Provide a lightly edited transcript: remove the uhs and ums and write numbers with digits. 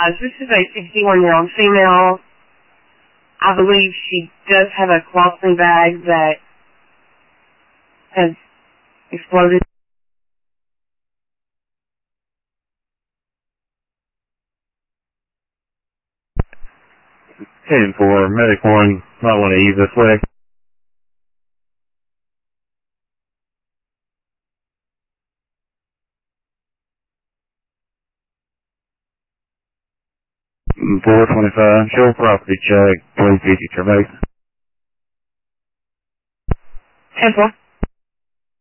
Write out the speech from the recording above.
This is a 61-year-old female. I believe she does have a clothing bag that has exploded. 10-4, medic 1, might want to ease this way. Mm, 425, show property check, please visit your base. 10-4.